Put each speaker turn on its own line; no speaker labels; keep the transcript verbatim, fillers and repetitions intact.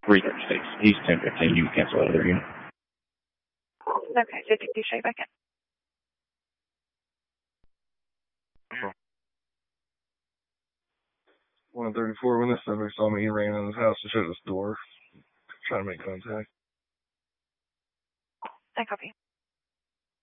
three thirty-six. He's ten fifteen. You can cancel out of their unit.
Okay, fifty-two, straight back in.
one thirty-four, when this subject saw me, he ran in his house to shut his door, trying to make contact.
I copy.